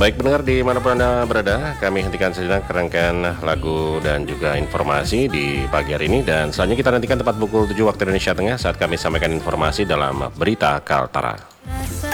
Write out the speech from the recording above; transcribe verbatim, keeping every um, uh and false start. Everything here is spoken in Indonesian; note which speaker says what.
Speaker 1: Baik pendengar dimanapun Anda berada, kami hentikan sejenak rangkaian lagu dan juga informasi di pagi hari ini. Dan selanjutnya kita nantikan tepat pukul tujuh waktu Indonesia Tengah saat kami sampaikan informasi dalam Berita Kaltara.